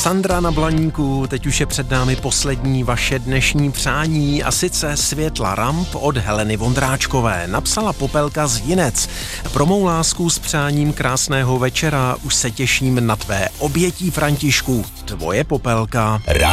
Sandra na Blaníku, teď už je před námi poslední vaše dnešní přání a sice Světla ramp od Heleny Vondráčkové. Napsala Popelka z Jinec. Pro mou lásku s přáním krásného večera už se těším na tvé obětí, Františku. Tvoje Popelka.